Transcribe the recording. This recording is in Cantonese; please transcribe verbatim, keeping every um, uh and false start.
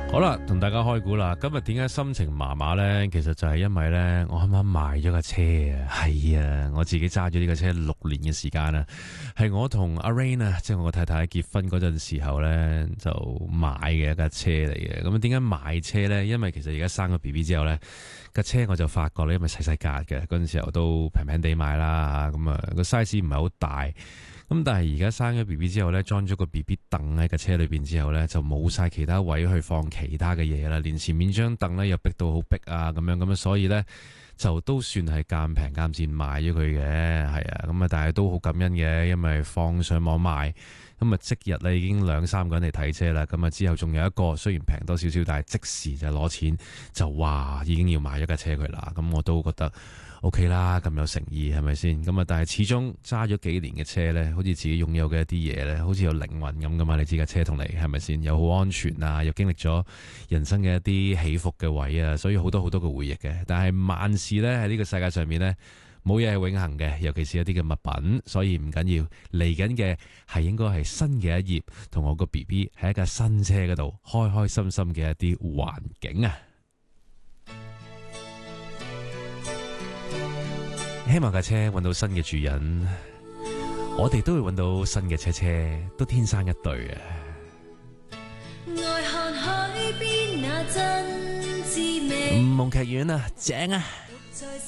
好啦，同大家開估啦。今日點解心情麻麻呢？其實就係因為呢，我啱啱買咗架車啊，係啊，我自己揸咗呢架車六年嘅時間啦，係我同阿 Rain 啊，即係我個太太結婚嗰陣時候呢，就買嘅一架車嚟嘅。咁點解買車呢？因為其實而家生個 B B 之後呢，架車我就發覺咧，因為細細格嘅嗰陣時候都平平地買啦，咁啊個 size 唔係好大。咁但係而家生咗 B B 之後咧，裝咗個 B B 凳喺架車裏邊之後咧，就冇晒其他位去放其他嘅嘢啦，連前面張凳咧又逼到好逼啊，咁樣咁樣，所以咧就都算係鑒平鑒賤賣咗佢嘅，係啊，咁啊，但係都好感恩嘅，因為放上網賣，咁啊即日咧已經兩三個人嚟睇車啦，咁啊之後仲有一個雖然平多少少，但係即時就攞錢就話已經要買咗架車佢啦，咁我都覺得。O K 啦，咁有誠意係咪先？咁啊，但係始終揸咗幾年嘅車呢，好似自己擁有嘅一啲嘢呢，好似有靈魂咁噶嘛？你知架車同你係咪先？又好安全啊，又經歷咗人生嘅一啲起伏嘅位啊，所以好多好多嘅回憶嘅。但係萬事呢，喺呢個世界上面呢，冇嘢係永恆嘅，尤其是一啲嘅物品，所以唔緊要。嚟緊嘅係應該係新嘅一頁，同我個 B B 喺一架新車嗰度開開心心嘅一啲環境啊！希望架車揾到新嘅主人，我哋都會揾到新嘅車車，都天生一對啊！ 愛看海邊那真滋味， 夢劇院啊，正啊！